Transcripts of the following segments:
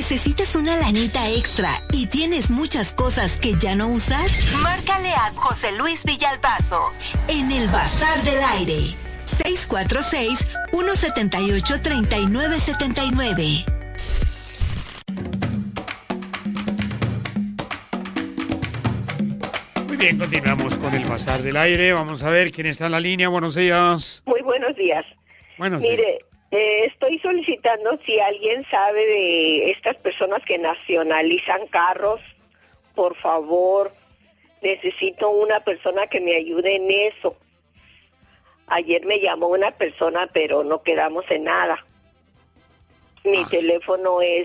¿Necesitas una lanita extra y tienes muchas cosas que ya no usas? Márcale a José Luis Villalbazo en el Bazar del Aire. 646-178-3979. Muy bien, continuamos con el Bazar del Aire. Vamos a ver quién está en la línea. Buenos días. Muy buenos días. Buenos días. Mire, estoy solicitando si alguien sabe de estas personas que nacionalizan carros. Por favor, necesito una persona que me ayude en eso. Ayer me llamó una persona, pero no quedamos en nada. Mi teléfono es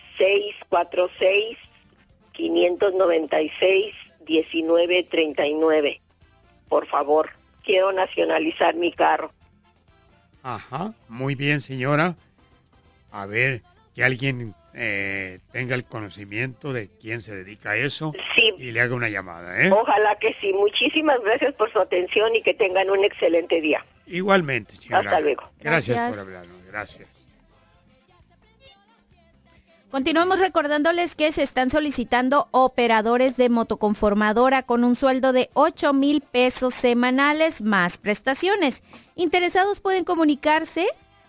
646-596-1939. Por favor, quiero nacionalizar mi carro. Ajá, muy bien, señora. A ver, que alguien tenga el conocimiento de quién se dedica a eso, sí, y le haga una llamada, ¿eh? Ojalá que sí. Muchísimas gracias por su atención y que tengan un excelente día. Igualmente, señora. Hasta luego. Gracias por hablarnos. Gracias. Continuamos recordándoles que se están solicitando operadores de motoconformadora con un sueldo de 8,000 pesos semanales más prestaciones. Interesados pueden comunicarse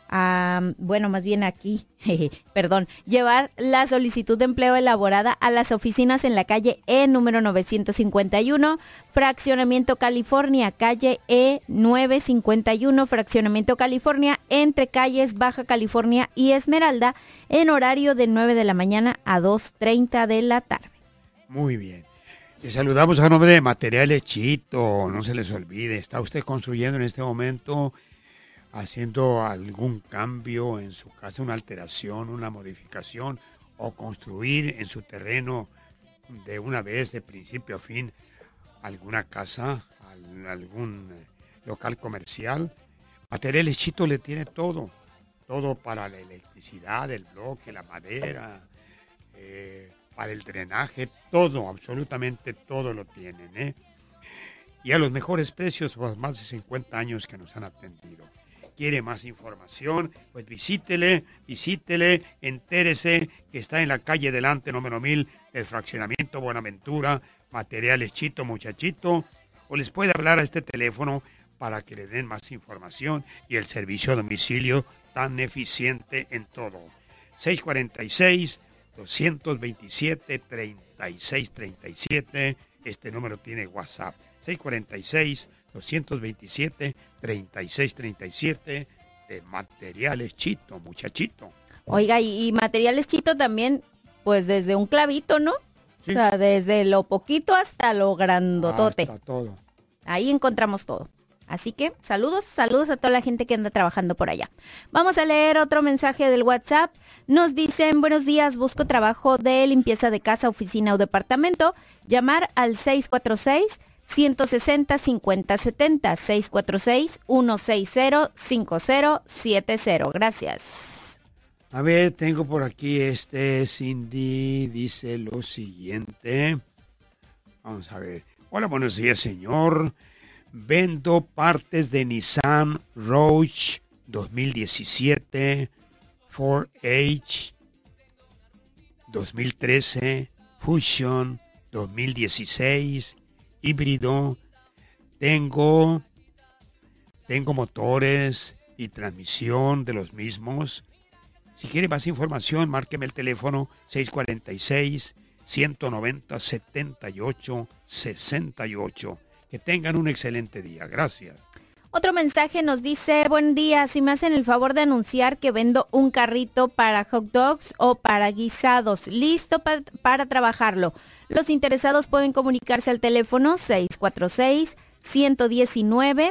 llevar la solicitud de empleo elaborada a las oficinas en la calle E número 951, Fraccionamiento California, calle E 951, Fraccionamiento California, entre calles Baja California y Esmeralda, en horario de 9 de la mañana a 2:30 de la tarde. Muy bien. Le saludamos a nombre de Materiales Chito. No se les olvide, ¿está usted construyendo en este momento, haciendo algún cambio en su casa, una alteración, una modificación, o construir en su terreno de una vez, de principio a fin, alguna casa, algún local comercial? Materiales Chito le tiene todo para la electricidad, el bloque, la madera, para el drenaje, todo, absolutamente todo lo tienen, ¿eh? Y a los mejores precios, por más de 50 años que nos han atendido. ¿Quiere más información? Pues visítele, entérese que está en la calle Delante, número 1000, del Fraccionamiento Buenaventura, Materiales Chito, muchachito, o les puede hablar a este teléfono para que le den más información y el servicio a domicilio tan eficiente en todo. 646-227-3637, este número tiene WhatsApp. 646-227-3637 de Materiales Chito, muchachito. Oiga, y Materiales Chito también, pues desde un clavito, ¿no? Sí. O sea, desde lo poquito hasta lo grandotote. Hasta todo. Ahí encontramos todo. Así que saludos a toda la gente que anda trabajando por allá. Vamos a leer otro mensaje del WhatsApp. Nos dicen: buenos días, busco trabajo de limpieza de casa, oficina o departamento. Llamar al 646-160-5070, 646-160-5070. Gracias. A ver, tengo por aquí Cindy, dice lo siguiente. Vamos a ver. Hola, buenos días, señor. Vendo partes de Nissan Rogue 2017, 4H 2013, Fusion 2016, híbrido. Tengo motores y transmisión de los mismos. Si quiere más información, márqueme el teléfono 646-190-7868. Que tengan un excelente día. Gracias. Otro mensaje nos dice: buen día, si me hacen el favor de anunciar que vendo un carrito para hot dogs o para guisados, listo para trabajarlo. Los interesados pueden comunicarse al teléfono 646-119-1034,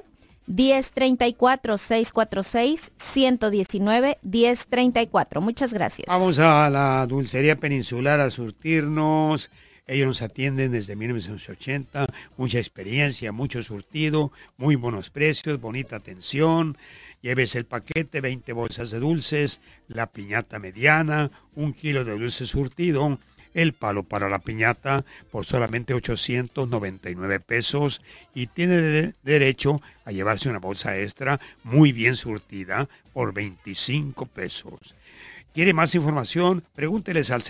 646-119-1034. Muchas gracias. Vamos a la Dulcería Peninsular a surtirnos. Ellos nos atienden desde 1980, mucha experiencia, mucho surtido, muy buenos precios, bonita atención. Llévese el paquete, 20 bolsas de dulces, la piñata mediana, 1 kilo de dulce surtido, el palo para la piñata por solamente 899 pesos y tiene derecho a llevarse una bolsa extra muy bien surtida por 25 pesos. ¿Quiere más información? Pregúnteles al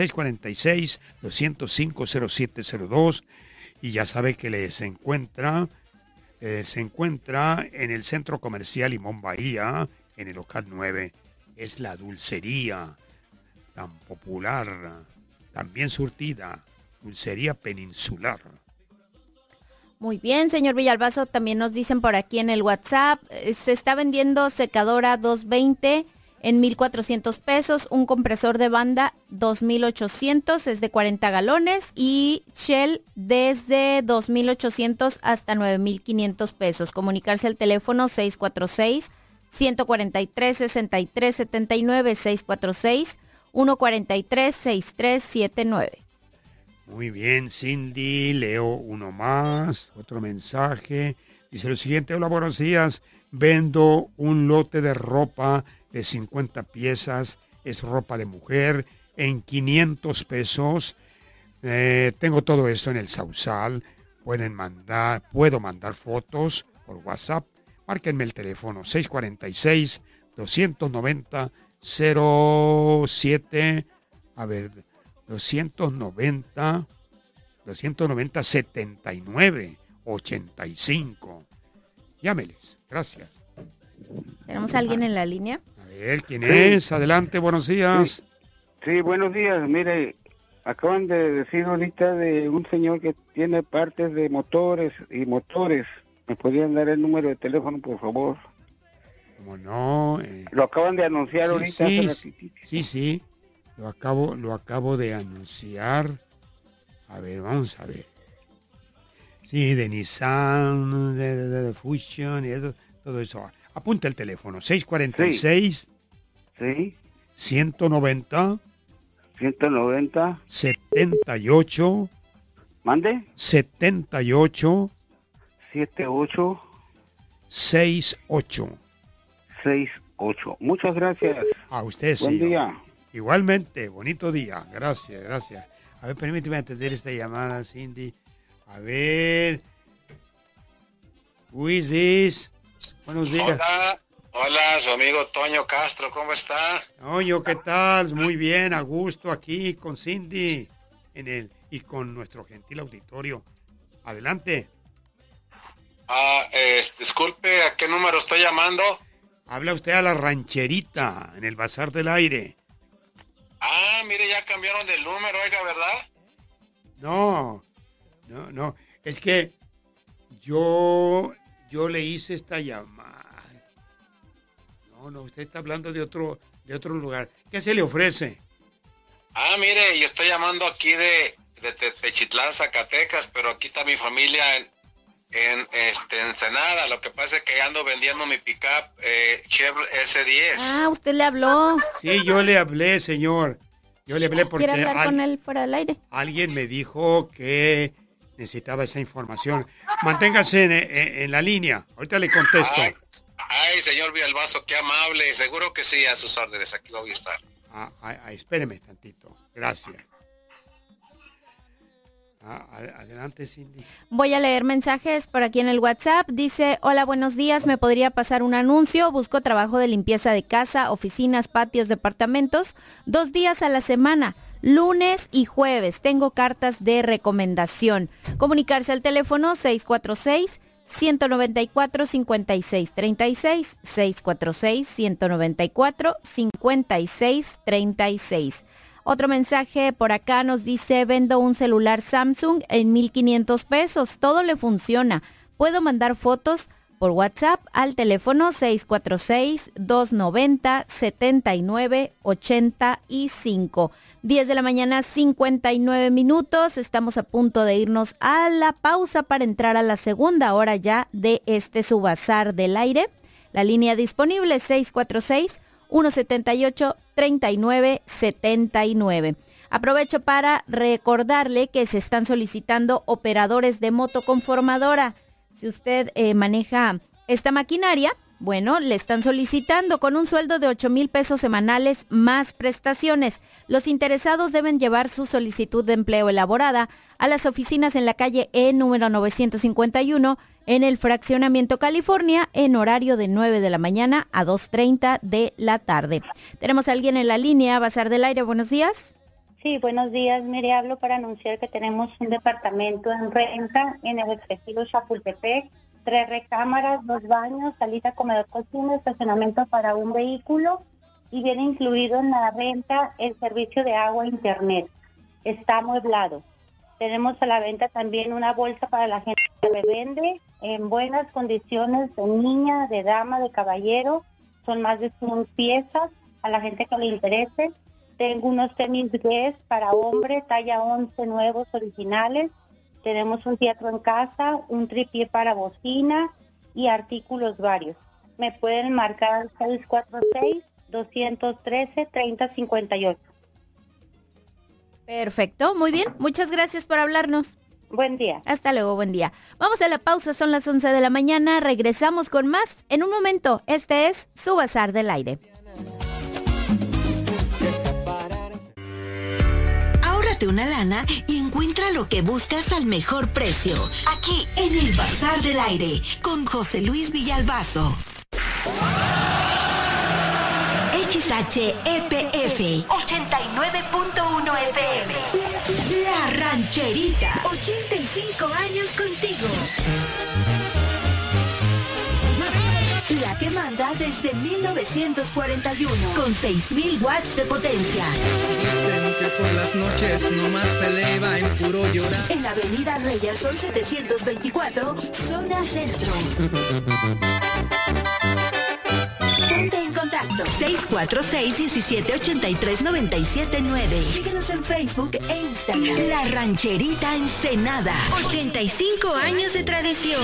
646-205-0702 y ya sabe que se encuentra en el Centro Comercial Limón Bahía, en el local 9. Es la dulcería tan popular, también surtida, Dulcería Peninsular. Muy bien, señor Villalbazo, también nos dicen por aquí en el WhatsApp, se está vendiendo secadora 220 en 1,400 pesos, un compresor de banda 2,800, es de 40 galones, y Shell desde 2,800 hasta 9,500 pesos. Comunicarse al teléfono 646-143-6379, 646-143-6379. Muy bien, Cindy, leo uno más, otro mensaje. Dice lo siguiente: hola, buenos días, vendo un lote de ropa de 50 piezas, es ropa de mujer, en 500 pesos. Tengo todo esto en el Sausal, puedo mandar fotos por WhatsApp. Márquenme el teléfono 646-290-07, 290-79-85. Llámeles, gracias. ¿Tenemos a alguien en la línea? A ver, ¿quién es? Adelante, buenos días. Sí, buenos días. Mire, acaban de decir ahorita de un señor que tiene partes de motores y motores. ¿Me podrían dar el número de teléfono, por favor? ¿Cómo no? Lo acaban de anunciar ahorita. Sí. Lo acabo de anunciar. A ver, vamos a ver. Sí, de Nissan, de Fusion y todo eso. Apunta el teléfono, 646 Sí. 190 78 ¿Mande? 78 78 68. Muchas gracias. A usted, Buen señor. día. Igualmente, bonito día. Gracias. A ver, permíteme atender esta llamada, Cindy. A ver. Who is this? Buenos días. Hola, su amigo Toño Castro, ¿cómo está? Toño, ¿qué tal? Muy bien, a gusto aquí con Cindy y con nuestro gentil auditorio. Adelante. Disculpe, ¿a qué número estoy llamando? Habla usted a la rancherita, en el Bazar del Aire. Mire, ya cambiaron el número, oiga, ¿verdad? No. Es que yo le hice esta llamada. No, usted está hablando de otro lugar. ¿Qué se le ofrece? Mire, yo estoy llamando aquí de Techitlán, Zacatecas, pero aquí está mi familia en Ensenada. Lo que pasa es que ando vendiendo mi pickup Chevrolet S10. Usted le habló. Sí, yo le hablé, señor. Yo le hablé porque... ¿Quiere hablar con él fuera del aire? Alguien me dijo que necesitaba esa información. Manténgase en la línea. Ahorita le contesto. Ay, señor Villalbazo, qué amable. Seguro que sí, a sus órdenes. Aquí voy a estar. Espéreme tantito. Gracias. Adelante, Cindy. Voy a leer mensajes por aquí en el WhatsApp. Dice, hola, buenos días, ¿me podría pasar un anuncio? Busco trabajo de limpieza de casa, oficinas, patios, departamentos, 2 días a la semana, lunes y jueves. Tengo cartas de recomendación. Comunicarse al teléfono 646-194-5636, 646-194-5636. Otro mensaje por acá nos dice, vendo un celular Samsung en 1,500 pesos. Todo le funciona. Puedo mandar fotos por WhatsApp al teléfono 646-290-7985. 10 de la mañana, 59 minutos. Estamos a punto de irnos a la pausa para entrar a la segunda hora ya de su Bazar del Aire. La línea disponible 646-178-3979. Aprovecho para recordarle que se están solicitando operadores de motoconformadora. Si usted maneja esta maquinaria, Bueno, le están solicitando con un sueldo de 8,000 pesos semanales más prestaciones. Los interesados deben llevar su solicitud de empleo elaborada a las oficinas en la calle E número 951 en el Fraccionamiento California en horario de 9 de la mañana a 2:30 de la tarde. Tenemos a alguien en la línea, Bazar del Aire, buenos días. Sí, buenos días. Mire, hablo para anunciar que tenemos un departamento en renta en el ejido Chapultepec, 3 recámaras, 2 baños, salita, comedor, cocina, estacionamiento para un vehículo y viene incluido en la renta el servicio de agua e internet. Está amueblado. Tenemos a la venta también una bolsa para la gente que revende en buenas condiciones de niña, de dama, de caballero. Son más de 100 piezas a la gente que le interese. Tengo unos tenis Guess para hombre, talla 11 nuevos originales. Tenemos un teatro en casa, un tripié para bocina y artículos varios. Me pueden marcar al 646-213-3058. Perfecto, muy bien. Muchas gracias por hablarnos. Buen día. Hasta luego, buen día. Vamos a la pausa, son las 11 de la mañana. Regresamos con más en un momento. Este es su Bazar del Aire. Ahórrate una lana y encuentra lo que buscas al mejor precio. Aquí en el Bazar del Aire con José Luis Villalbazo. XHEPF 89.1 FM. La Rancherita. 85 años contigo. La que manda desde 1941 con 6,000 watts de potencia. Dicen que por las noches nomás se eleva en puro llorar. En la avenida Reyerson 724, zona centro. Ponte en contacto 646-1783-979. Síguenos en Facebook e Instagram. La Rancherita Ensenada. 85 años de tradición.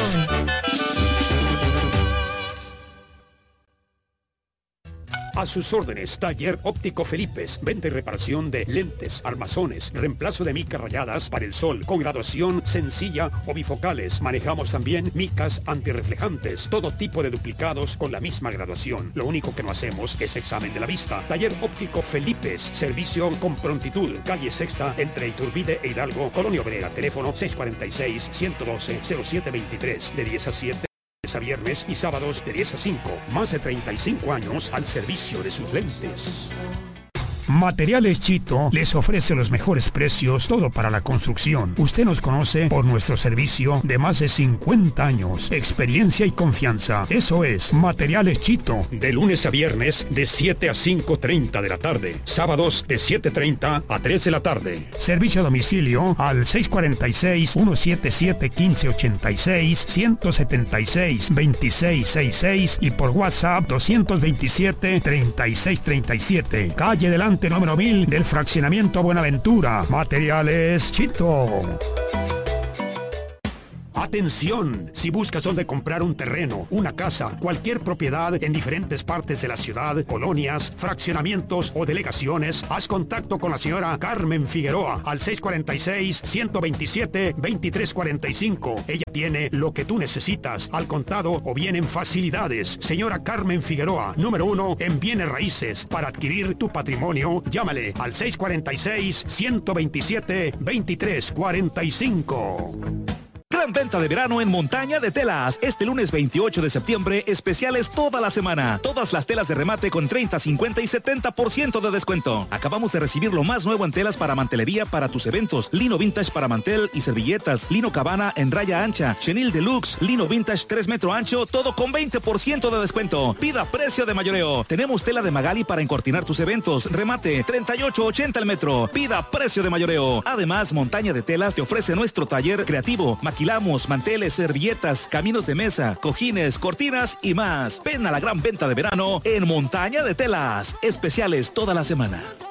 A sus órdenes, Taller Óptico Felipes. Venta y reparación de lentes, armazones, reemplazo de micas rayadas para el sol, con graduación sencilla o bifocales. Manejamos también micas antirreflejantes, todo tipo de duplicados con la misma graduación. Lo único que no hacemos es examen de la vista. Taller Óptico Felipes. Servicio con prontitud. Calle Sexta, entre Iturbide e Hidalgo, Colonia Obrera. Teléfono 646-112-0723. De 10 a 7. A viernes y sábados de 10 a 5. Más de 35 años al servicio de sus lentes. Materiales Chito les ofrece los mejores precios, todo para la construcción. Usted nos conoce por nuestro servicio de más de 50 años, experiencia y confianza. Eso es Materiales Chito. De lunes a viernes de 7 a 5:30 de la tarde. Sábados de 7:30 a 3 de la tarde. Servicio a domicilio al 646-177-1586, 176-2666 y por WhatsApp 227-3637. Calle delante número 1000 del Fraccionamiento Buenaventura. Materiales Chito. Atención, si buscas dónde comprar un terreno, una casa, cualquier propiedad en diferentes partes de la ciudad, colonias, fraccionamientos o delegaciones, haz contacto con la señora Carmen Figueroa al 646-127-2345. Ella tiene lo que tú necesitas, al contado o bien en facilidades. Señora Carmen Figueroa, número 1 en bienes raíces. Para adquirir tu patrimonio, llámale al 646-127-2345. Gran venta de verano en Montaña de Telas. Este lunes 28 de septiembre, especiales toda la semana. Todas las telas de remate con 30, 50 y 70% de descuento. Acabamos de recibir lo más nuevo en telas para mantelería para tus eventos. Lino vintage para mantel y servilletas. Lino cabana en raya ancha. Chenil deluxe. Lino vintage 3 metro ancho. Todo con 20% de descuento. Pida precio de mayoreo. Tenemos tela de Magali para encortinar tus eventos. Remate 38.80 el metro. Pida precio de mayoreo. Además, Montaña de Telas te ofrece nuestro taller creativo. Maquilamos manteles, servilletas, caminos de mesa, cojines, cortinas y más. Ven a la gran venta de verano en Montaña de Telas. Especiales toda la semana.